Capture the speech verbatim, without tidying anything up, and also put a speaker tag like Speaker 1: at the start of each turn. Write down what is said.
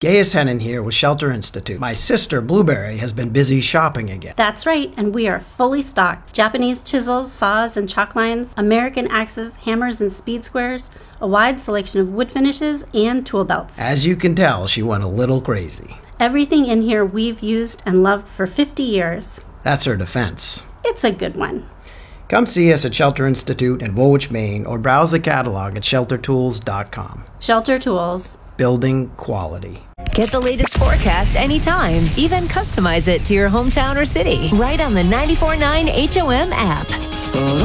Speaker 1: Gaius Hennon here with Shelter Institute. My sister, Blueberry, has been busy shopping again.
Speaker 2: That's right, and we are fully stocked. Japanese chisels, saws, and chalk lines, American axes, hammers, and speed squares, a wide selection of wood finishes, and tool belts.
Speaker 1: As you can tell, she went a little crazy.
Speaker 2: Everything in here we've used and loved for fifty years.
Speaker 1: That's her defense.
Speaker 2: It's a good one.
Speaker 1: Come see us at Shelter Institute in Woolwich, Maine, or browse the catalog at shelter tools dot com.
Speaker 2: Shelter Tools.
Speaker 1: Building quality.
Speaker 3: Get the latest forecast anytime. Even customize it to your hometown or city. Right on the ninety-four point nine H O M app.